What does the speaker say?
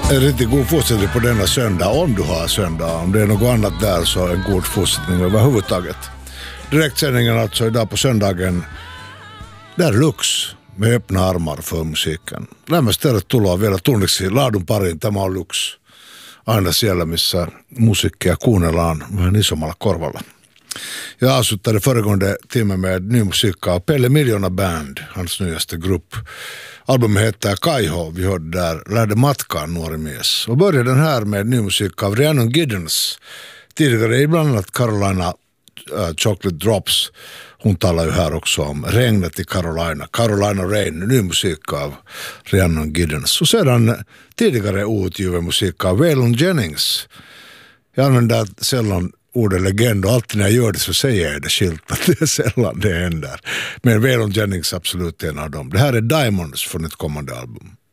En riktigt god fortsättning på denna söndag, om du har söndag. Om det är något annat där så en god fortsättning överhuvudtaget. Direktsändningen alltså idag på söndagen. Där Lux med öppna armar för musiikan. Lämmäs tervetuloa vielä tunniksi laadun pariin. Tämä on Lux. Aina siellä, missä musiikkia kuunnellaan vähän isommalla korvalla. Jag avslutade föregående timme med ny musik av Pelle Miljoona Band, hans nyaste grupp. Albumet heter Kaiho, vi hörde där Lärde matkaan nuori mies. Och började den här med ny musik av Rhiannon Giddens. Tidigare ibland annat Carolina Chocolate Drops. Hon talar ju här också om regnet i Carolina. Carolina Rain, ny musik av Rhiannon Giddens. Och sedan tidigare outgiven musik av Waylon Jennings. Jag använder sällan ordet legend och alltid när jag gör det så säger jag det skilt att det är sällan det händer. Men Waylon Jennings absolut en av dem. Det här är Diamonds från ett kommande album.